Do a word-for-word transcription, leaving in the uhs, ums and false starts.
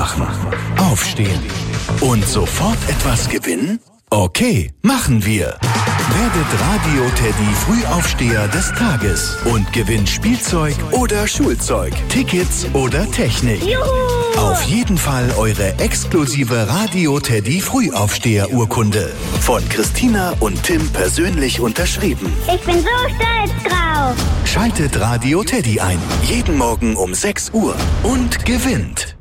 Aufwachen, Aufstehen und sofort etwas gewinnen? Okay, machen wir. Werdet Radio Teddy Frühaufsteher des Tages und gewinnt Spielzeug oder Schulzeug, Tickets oder Technik. Juhu! Auf jeden Fall eure exklusive Radio Teddy Frühaufsteher-Urkunde. Von Christina und Tim persönlich unterschrieben. Ich bin so stolz drauf. Schaltet Radio Teddy ein. Jeden Morgen um sechs Uhr und gewinnt.